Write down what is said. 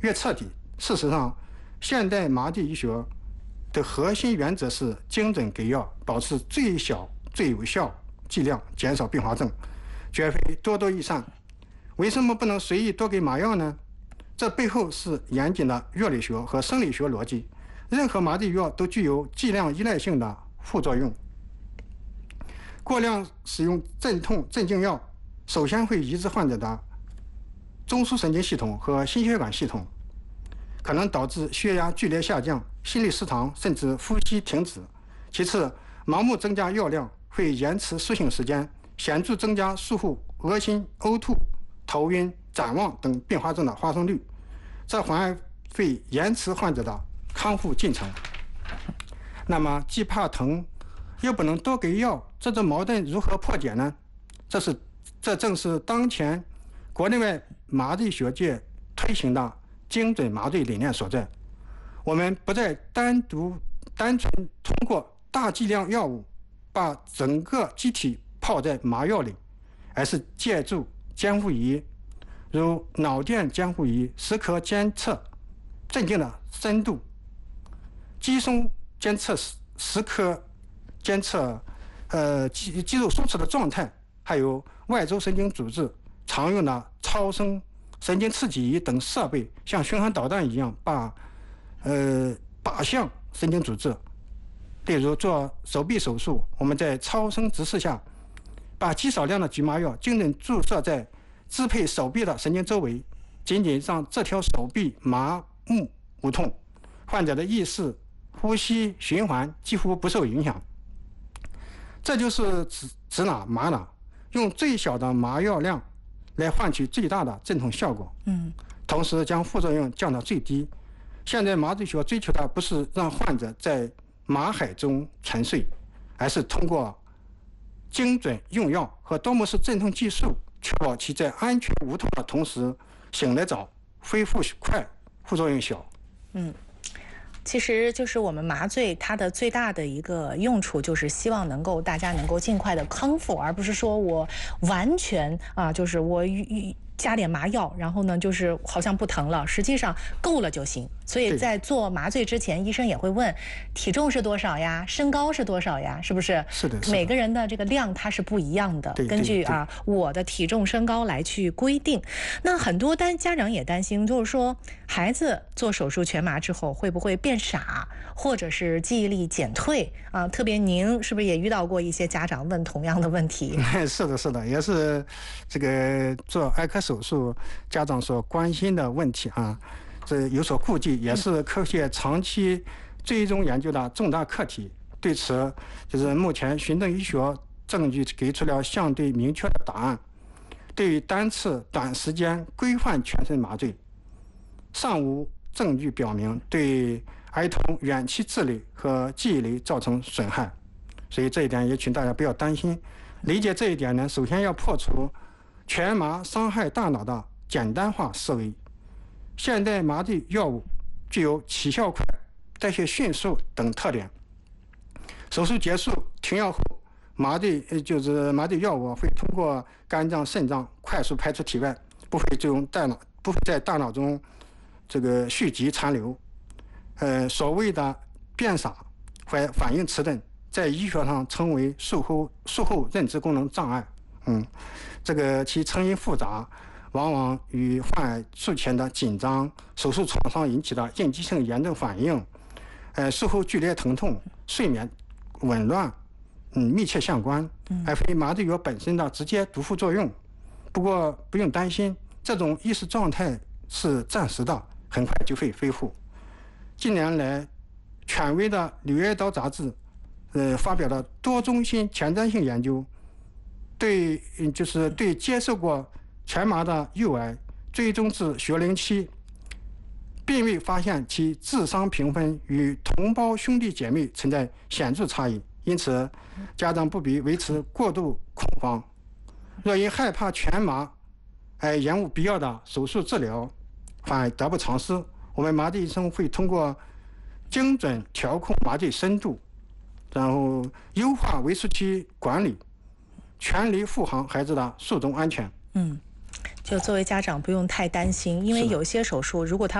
越彻底。事实上，现代麻醉医学的核心原则是精准给药，保持最小最有效剂量，减少并发症，绝非多多益善。为什么不能随意多给麻药呢？这背后是严谨的药理学和生理学逻辑。任何麻醉药都具有剂量依赖性的副作用。过量使用镇痛镇静药，首先会抑制患者的中枢神经系统和心血管系统，可能导致血压剧烈下降、心律失常，甚至呼吸停止。其次，盲目增加药量会延迟苏醒时间，显著增加术后恶心、呕吐、头晕、展望等并发症的发生率，这反而会延迟患者的康复进程。那么，既怕疼又不能多给药，这种矛盾如何破解呢？这正是当前国内外麻醉学界推行的精准麻醉理念所在。我们不再单纯通过大剂量药物把整个机体泡在麻药里，而是借助监护仪，如脑电监护仪，时刻监测镇静的深度，肌松监测时刻监测肌肉松弛的状态，还有外周神经组织常用的超声神经刺激仪等设备，像巡航导弹一样靶向神经组织。例如做手臂手术，我们在超声直视下，把极少量的局麻药精准注射在支配手臂的神经周围，仅仅让这条手臂麻木无痛，患者的意识、呼吸、循环几乎不受影响。这就是指哪麻哪，用最小的麻药量来换取最大的镇痛效果。同时将副作用降到最低。现在麻醉学追求的不是让患者在麻海中沉睡，而是通过精准用药和多模式镇痛技术，确保其在安全无痛的同时醒得早、恢复快、副作用小。 其实就是我们麻醉它的最大的一个用处，就是希望大家能够尽快的康复，而不是说我完全就是我加点麻药，然后呢就是好像不疼了，实际上够了就行。所以在做麻醉之前，医生也会问体重是多少呀，身高是多少呀，是不是？ 是的。 每个人的这个量它是不一样的，根据我的体重身高来去规定。那很多家长也担心，就是说孩子做手术全麻之后会不会变傻，或者是记忆力减退啊？特别您是不是也遇到过一些家长问同样的问题？ 是的，也是这个做儿科手术家长所关心的问题啊。这有所顾忌，也是科学长期追踪研究的重大课题。对此，就是目前循证医学证据给出了相对明确的答案。对于单次短时间规范全身麻醉，尚无证据表明对儿童远期智力和记忆力造成损害，所以这一点也请大家不要担心。理解这一点呢，首先要破除全麻伤害大脑的简单化思维。现代麻醉药物具有起效快、代谢迅速等特点。手术结束停药后，麻醉药物会通过肝脏、肾脏快速排出体外，不会在大脑中这个蓄积残留。所谓的变傻或反应迟钝，在医学上称为术后认知功能障碍。这个其成因复杂，往往与患儿术前的紧张、手术创伤引起的应激性炎症反应、术后剧烈疼痛、睡眠紊乱密切相关，而非麻醉药本身的直接毒副作用。不过不用担心，这种意识状态是暂时的，很快就会恢复。近年来，权威的《柳叶刀》杂志发表了多中心前瞻性研究，对接受过全麻的幼儿追踪至学龄期，并未发现其智商评分与同胞兄弟姐妹存在显著差异。因此，家长不必为此过度恐慌。若因害怕全麻而延误必要的手术治疗，反而得不偿失。我们麻醉医生会通过精准调控麻醉深度，然后优化围术期管理，全力护航孩子的术中安全。 就作为家长不用太担心，因为有些手术如果他